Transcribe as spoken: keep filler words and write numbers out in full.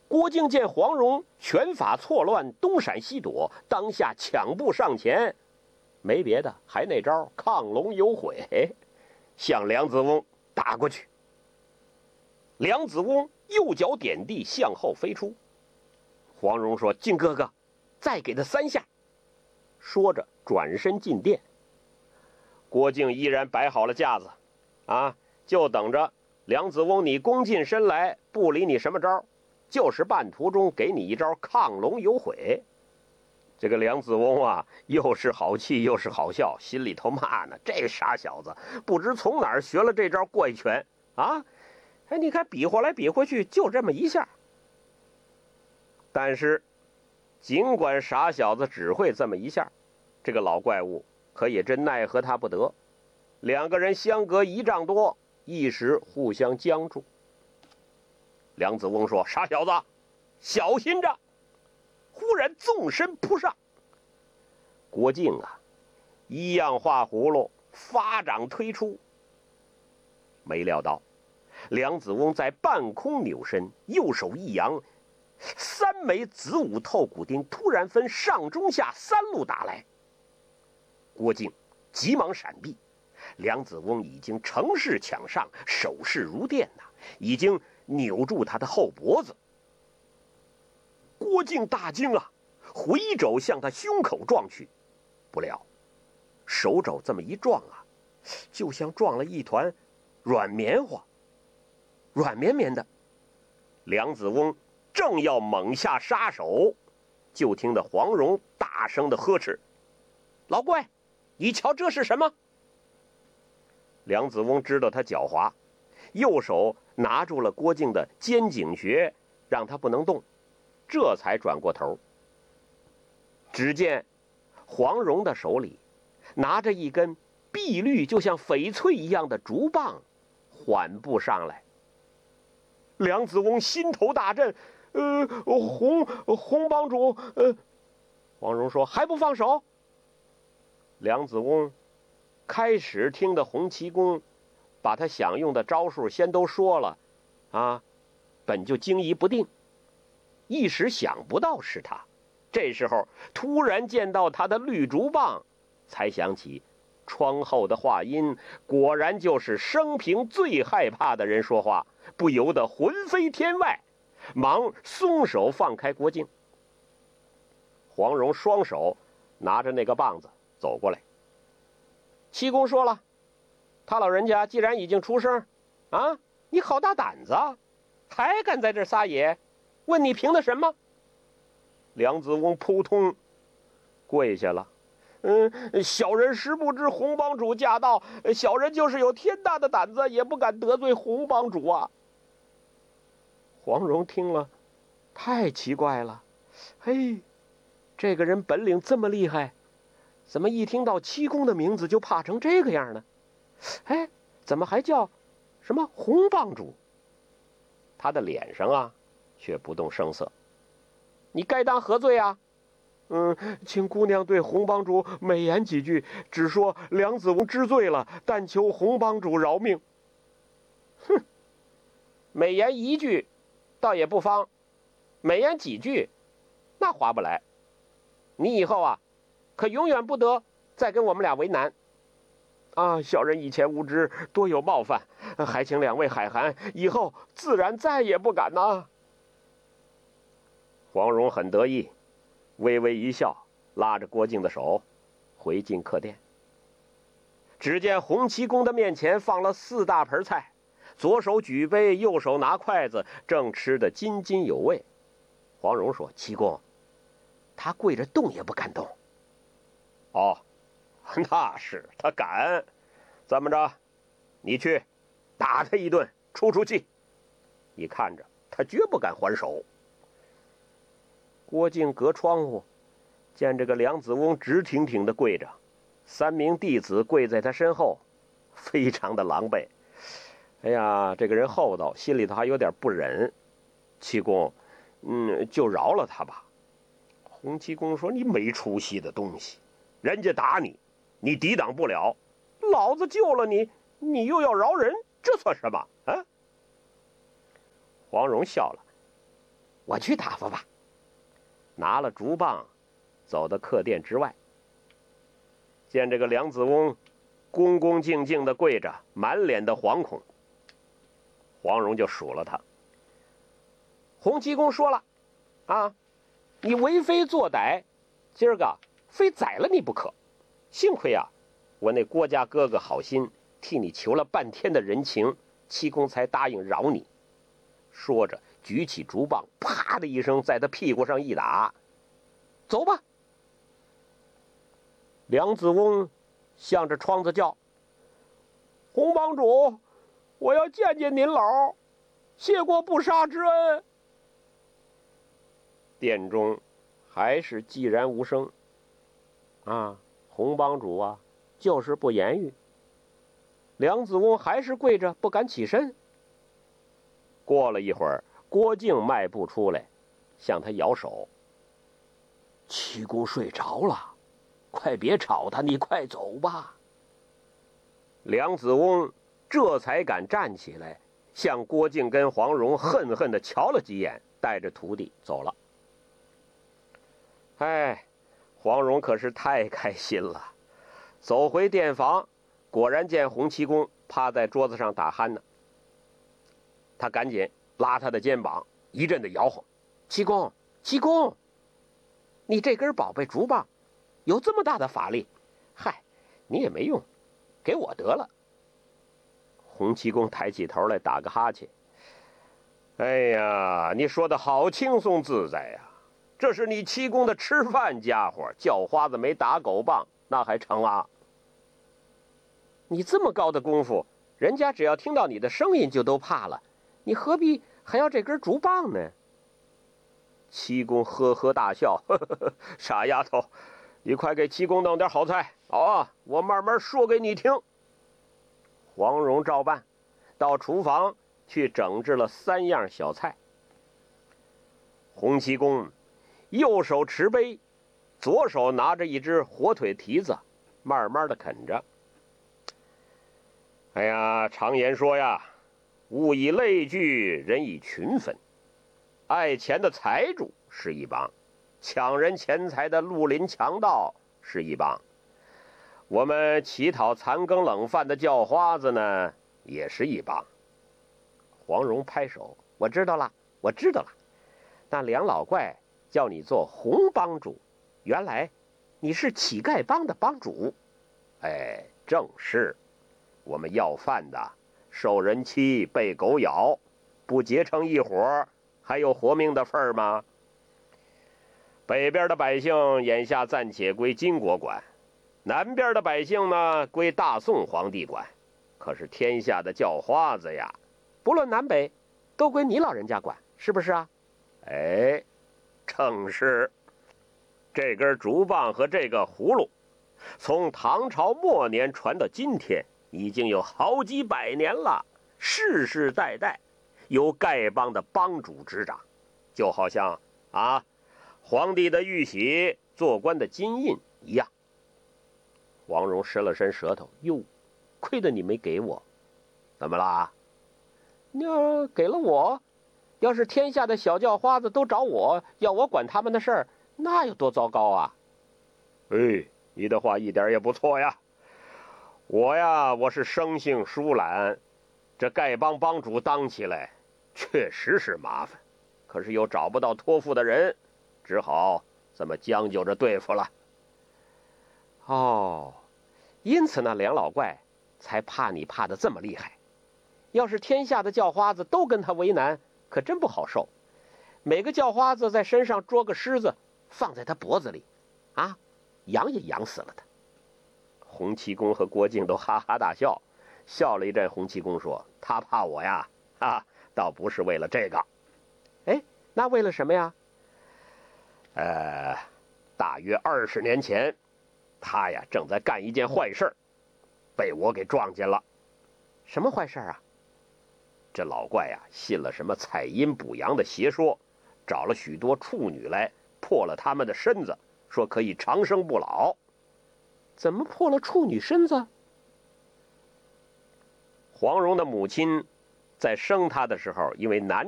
郭靖见黄蓉拳法错乱，东闪西躲，当下抢步上前，没别的，还那招亢龙有悔，向梁子翁打过去。梁子翁右脚点地，向后飞出。黄蓉说：“靖哥哥，再给他三下。”说着转身进殿。郭靖依然摆好了架子，啊，就等着梁子翁你攻进身来，不理你什么招，就是半途中给你一招亢龙有悔。这个梁子翁啊，又是好气又是好笑，心里头骂呢：这傻小子不知从哪儿学了这招怪拳啊！哎，你看比划来比划去，就这么一下。但是尽管傻小子只会这么一下，这个老怪物可也真奈何他不得。两个人相隔一丈多，一时互相僵住。梁子翁说：“傻小子，小心着！”忽然纵身扑上。郭靖啊，一样画葫芦，发掌推出。没料到梁子翁在半空扭身，右手一扬，三枚子午透骨钉突然分上中下三路打来。郭靖急忙闪避，梁子翁已经乘势抢上，手势如电呐、啊，已经扭住他的后脖子。郭靖大惊啊，回肘向他胸口撞去，不料手肘这么一撞啊，就像撞了一团软棉花，软绵绵的。梁子翁正要猛下杀手，就听得黄蓉大声的呵斥：“老怪，你瞧这是什么？”梁子翁知道他狡猾，右手拿住了郭靖的肩颈穴，让他不能动，这才转过头。只见黄蓉的手里拿着一根碧绿就像翡翠一样的竹棒，缓步上来。梁子翁心头大震，呃，洪洪帮主，呃，黄蓉说：“还不放手？”梁子翁开始听得洪七公把他想用的招数先都说了，啊，本就惊疑不定，一时想不到是他。这时候突然见到他的绿竹棒，才想起窗后的话音，果然就是生平最害怕的人说话，不由得魂飞天外，忙松手放开郭靖。黄蓉双手拿着那个棒子走过来。七公说了，他老人家既然已经出声啊，你好大胆子啊，还敢在这撒野，问你凭的什么？梁子翁扑通跪下了。嗯，小人实不知洪帮主驾到，小人就是有天大的胆子，也不敢得罪洪帮主啊。黄蓉听了，太奇怪了，嘿，这个人本领这么厉害，怎么一听到七公的名字就怕成这个样呢？哎，怎么还叫什么洪帮主？他的脸上啊，却不动声色。你该当何罪啊？嗯，请姑娘对洪帮主美言几句，只说梁子翁知罪了，但求洪帮主饶命。哼，美言一句倒也不方，美言几句那划不来。你以后啊，可永远不得再跟我们俩为难啊！小人以前无知，多有冒犯，还请两位海涵，以后自然再也不敢呐。黄蓉很得意，微微一笑，拉着郭靖的手回进客店。只见洪七公的面前放了四大盆菜，左手举杯，右手拿筷子，正吃得津津有味。黄蓉说：“七公，他跪着动也不敢动。”哦，那是他敢。怎么着，你去打他一顿，出出气。你看着，他绝不敢还手。郭靖隔窗户见这个梁子翁直挺挺的跪着，三名弟子跪在他身后，非常的狼狈。哎呀，这个人厚道，心里头还有点不忍。七公，嗯，就饶了他吧。洪七公说：“你没出息的东西，人家打你，你抵挡不了，老子救了你，你又要饶人，这算什么啊？”黄蓉笑了：“ 我去打发吧。拿了竹棒，走到客店之外，见这个梁子翁恭恭敬敬地跪着，满脸的惶恐。黄蓉就数了他。洪七公说了，啊，你为非作歹，今儿个非宰了你不可。幸亏啊，我那郭家哥哥好心替你求了半天的人情，七公才答应饶你。说着举起竹棒，啪的一声在他屁股上一打。走吧。梁子翁向着窗子叫：洪帮主，我要见见您老，谢过不杀之恩。殿中还是寂然无声。啊，洪帮主啊，就是不言语。梁子翁还是跪着，不敢起身。过了一会儿，郭靖迈步出来，向他摇手：七公睡着了，快别吵他，你快走吧。梁子翁这才敢站起来，向郭靖跟黄蓉恨恨地瞧了几眼，带着徒弟走了。哎，黄蓉可是太开心了，走回店房，果然见洪七公趴在桌子上打鼾呢。他赶紧拉他的肩膀，一阵的摇晃：七公，七公，你这根宝贝竹棒有这么大的法力，嗨，你也没用，给我得了。洪七公抬起头来打个哈欠：哎呀，你说的好轻松自在呀，这是你七公的吃饭家伙，叫花子没打狗棒那还成啊？你这么高的功夫，人家只要听到你的声音就都怕了，你何必还要这根竹棒呢？七公呵呵大笑：呵呵呵，傻丫头，你快给七公弄点好菜，好啊，我慢慢说给你听。黄蓉照办，到厨房去整治了三样小菜。洪七公右手持杯，左手拿着一只火腿蹄子，慢慢的啃着。哎呀，常言说呀，物以类聚，人以群分。爱钱的财主是一帮，抢人钱财的绿林强盗是一帮，我们乞讨残羹冷饭的叫花子呢，也是一帮。黄蓉拍手：我知道了，我知道了。那梁老怪叫你做洪帮主，原来你是乞丐帮的帮主。哎，正是。我们要饭的受人欺，被狗咬，不结成一伙，还有活命的份儿吗？北边的百姓眼下暂且归金国管，南边的百姓呢归大宋皇帝管。可是天下的叫花子呀，不论南北，都归你老人家管，是不是啊？哎，正是。这根竹棒和这个葫芦，从唐朝末年传到今天，已经有好几百年了，世世代代由丐帮的帮主执掌，就好像啊，皇帝的玉玺、做官的金印一样。黄蓉伸了伸舌头：哟，亏得你没给我。怎么啦？你要给了我，要是天下的小叫花子都找我，要我管他们的事儿，那有多糟糕啊！哎，你的话一点也不错呀。我呀，我是生性疏懒，这丐帮帮主当起来确实是麻烦，可是又找不到托付的人，只好这么将就着对付了。哦，因此呢，梁老怪才怕你怕得这么厉害。要是天下的叫花子都跟他为难，可真不好受。每个叫花子在身上捉个狮子，放在他脖子里，啊，养也养死了他。洪七公和郭靖都哈哈大笑，笑了一阵。洪七公说：他怕我呀，啊，倒不是为了这个。哎，那为了什么呀？呃，大约二十年前，他呀正在干一件坏事，被我给撞见了。什么坏事啊？这老怪呀信了什么采阴补阳的邪说，找了许多处女来破了他们的身子，说可以长生不老。怎么破了处女身子？黄蓉的母亲在生他的时候，因为难